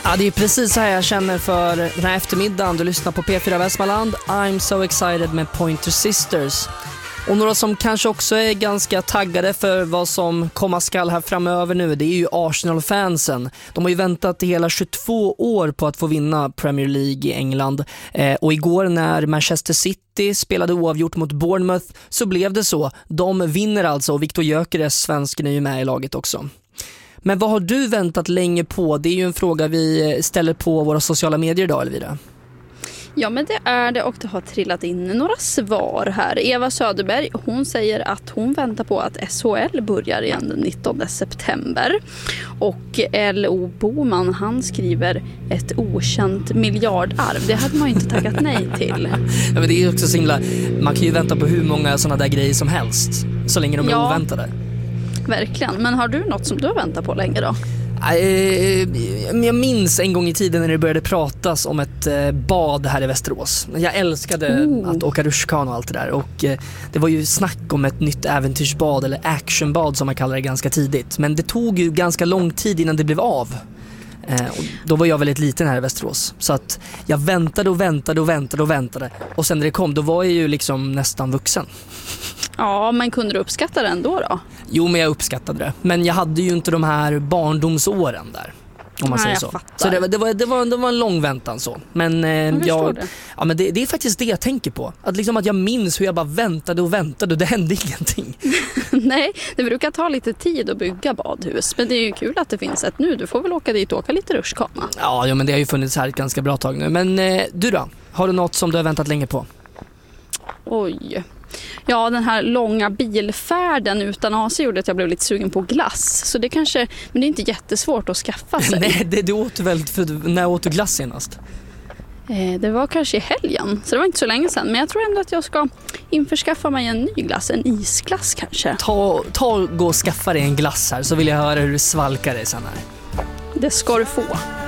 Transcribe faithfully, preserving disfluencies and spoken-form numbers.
Ja, det är precis så här jag känner för den här eftermiddagen. Du lyssnar på P fyra Västmanland. I'm so excited med Pointer Sisters. Och några som kanske också är ganska taggade för vad som komma skall här framöver nu, det är ju Arsenal-fansen. De har ju väntat i hela tjugotvå år på att få vinna Premier League i England. Eh, och igår när Manchester City spelade oavgjort mot Bournemouth så blev det så. De vinner alltså och Viktor Gyökeres, svensken, är ju med i laget också. Men vad har du väntat länge på? Det är ju en fråga vi ställer på våra sociala medier idag, Elvira. Ja, men det är det och det har trillat in några svar här. Eva Söderberg, hon säger att hon väntar på att S H L börjar igen den nittonde september. Och L O Boman, han skriver ett okänt miljardarv. Det hade man ju inte tackat nej till. Ja, men det är ju också så himla, man kan ju vänta på hur många sådana där grejer som helst så länge de är ja, oväntade. Verkligen, men har du något som du har väntat på länge då? Jag minns en gång i tiden när det började pratas om ett bad här i Västerås. Jag älskade oh. att åka rutschkana och allt det där. Och det var ju snack om ett nytt äventyrsbad eller actionbad som man kallar det ganska tidigt. Men det tog ju ganska lång tid innan det blev av. Och då var jag väldigt liten här i Västerås. Så att jag väntade och väntade och väntade och väntade. Och sen när det kom, då var jag ju liksom nästan vuxen. Ja, men kunde du uppskatta det ändå då? Jo, men jag uppskattade det. Men jag hade ju inte de här barndomsåren där, om man Nej, säger så. Så det var, det, var, det, var, det var en lång väntan så. Men, eh, jag, jag det. Ja, men det, det är faktiskt det jag tänker på. Att, liksom att jag minns hur jag bara väntade och väntade och det hände ingenting. Nej, det brukar ta lite tid att bygga badhus. Men det är ju kul att det finns ett nu. Du får väl åka dit och åka lite rutschkana. Ja, ja, men det har ju funnits här ett ganska bra tag nu. Men eh, du då? Har du något som du har väntat länge på? Oj... Ja, den här långa bilfärden utan A C gjorde att jag blev lite sugen på glass. Så det kanske, men det är inte jättesvårt att skaffa sig. Nej, det du åt väl, för när åt du glass senast? Eh, det var kanske i helgen, så det var inte så länge sedan. Men jag tror ändå att jag ska införskaffa mig en ny glass, en isglass kanske. Ta, ta gå och skaffa dig en glass här så vill jag höra hur du svalkar dig sen här. Det ska du få.